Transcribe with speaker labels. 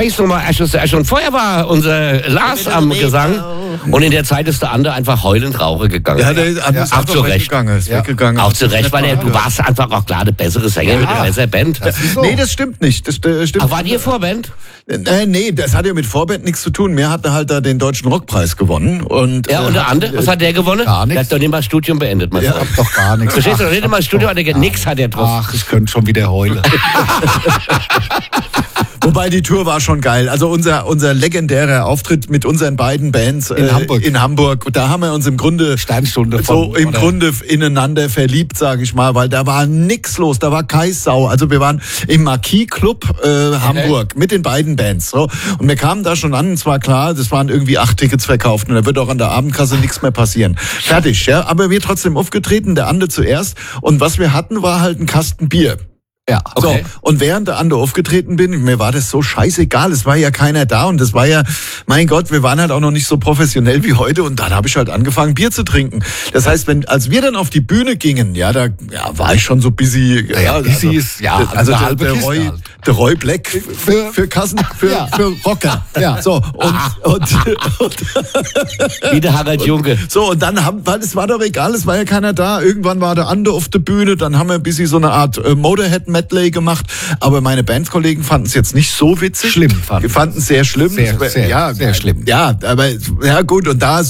Speaker 1: weiß noch mal, schon vorher war unser Lars am Gesang und in der Zeit ist der andere einfach heulend Rauche gegangen.
Speaker 2: Ja, der ist
Speaker 1: auch zu Recht.
Speaker 2: Weggegangen.
Speaker 1: Auch zu Recht, weil du warst einfach auch klar eine bessere Sänger mit einer besseren Band.
Speaker 2: So. Nee, das stimmt nicht. Das stimmt.
Speaker 1: Ach, wart ihr Vorband?
Speaker 2: Nee, das hat ja mit Vorband nichts zu tun. Mir hat er halt da den Deutschen Rockpreis gewonnen. Und
Speaker 1: der andere, was hat der gewonnen?
Speaker 2: Gar nichts.
Speaker 1: Der hat doch nicht mal das Studium beendet, mein Freund.
Speaker 3: Doch gar nichts.
Speaker 1: Verstehst du, nicht mal das Studium, nix hat er drauf.
Speaker 3: Ach, ich könnte schon wieder heulen.
Speaker 2: Wobei die Tour war schon geil. Also unser legendärer Auftritt mit unseren beiden Bands in Hamburg. Da haben wir uns im Grunde
Speaker 3: Sternstunde
Speaker 2: Grunde ineinander verliebt, sage ich mal, weil da war nix los, da war keine Sau. Also wir waren im Marquis Club Hamburg mit den beiden Bands. So. Und wir kamen da schon an, und zwar klar, das waren irgendwie 8 Tickets verkauft und da wird auch an der Abendkasse nichts mehr passieren. Fertig, ja. Aber wir trotzdem aufgetreten, der Ande zuerst. Und was wir hatten, war halt ein Kasten Bier.
Speaker 3: Ja,
Speaker 2: okay. So, und während der Ande aufgetreten bin, mir war das so scheißegal, es war ja keiner da und das war ja, mein Gott, wir waren halt auch noch nicht so professionell wie heute und dann habe ich halt angefangen, Bier zu trinken. Das heißt, als wir dann auf die Bühne gingen, da war ich schon so busy. Also der Roy Black für Rocker.
Speaker 3: Ja.
Speaker 2: So, und
Speaker 1: wie der Harald Junke.
Speaker 2: So, und dann weil es war doch egal, es war ja keiner da. Irgendwann war der Ande auf der Bühne, dann haben wir ein bisschen so eine Art Motorhead-Medley gemacht, aber meine Bandkollegen fanden es jetzt nicht so witzig.
Speaker 3: Schlimm
Speaker 2: fanden es sehr schlimm.
Speaker 3: Sehr schlimm.
Speaker 2: Ja, aber ja gut, und da